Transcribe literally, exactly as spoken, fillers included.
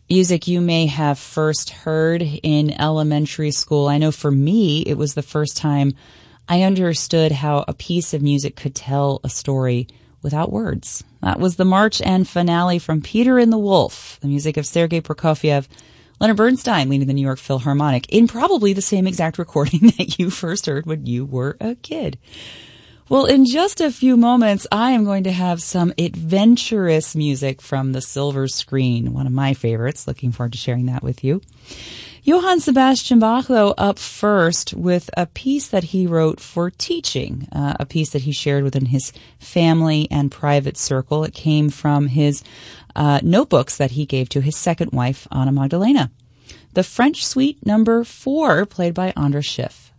music you may have first heard in elementary school. I know for me, it was the first time I understood how a piece of music could tell a story without words. That was the March and finale from Peter and the Wolf, the music of Sergei Prokofiev, Leonard Bernstein leading the New York Philharmonic, in probably the same exact recording that you first heard when you were a kid. Well, in just a few moments, I am going to have some adventurous music from the Silver Screen, one of my favorites. Looking forward to sharing that with you. Johann Sebastian Bach, though, up first with a piece that he wrote for teaching, uh, a piece that he shared within his family and private circle. It came from his uh, notebooks that he gave to his second wife, Anna Magdalena. The French Suite number four, played by Andras Schiff.